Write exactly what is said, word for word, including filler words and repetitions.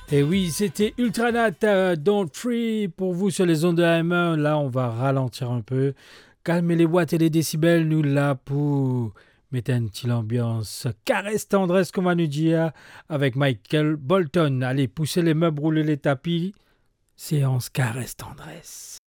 Et oui, c'était Ultranat euh, dans Free pour vous sur les ondes de A M un. Là, on va ralentir un peu. Calmer les watts et les décibels, nous là pour mettre une petite ambiance. Caresse tendresse, comme on nous dit, hein, avec Michael Bolton. Allez, poussez les meubles, rouler les tapis. Séance caresse tendresse.